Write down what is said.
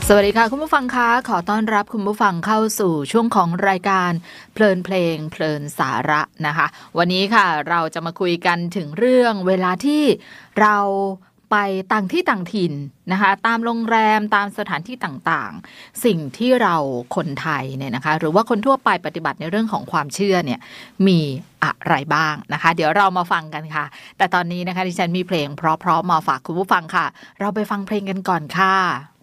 สวัสดีค่ะคุณผู้ฟังคะขอต้อนรับคุณผู้ฟังเข้าสู่ช่วงของรายการเพลินเพลงเพลินสาระนะคะวันนี้ค่ะเราจะมาคุยกันถึงเรื่องเวลาที่เราไปต่างที่ต่างถิ่นนะคะตามโรงแรมตามสถานที่ต่างๆสิ่งที่เราคนไทยเนี่ยนะคะหรือว่าคนทั่วไปปฏิบัติในเรื่องของความเชื่อเนี่ยมีอะไรบ้างนะคะเดี๋ยวเรามาฟังกันค่ะแต่ตอนนี้นะคะดิฉันมีเพลงเพราะๆมาฝากคุณผู้ฟังค่ะเราไปฟังเพลงกันก่อนค่ะ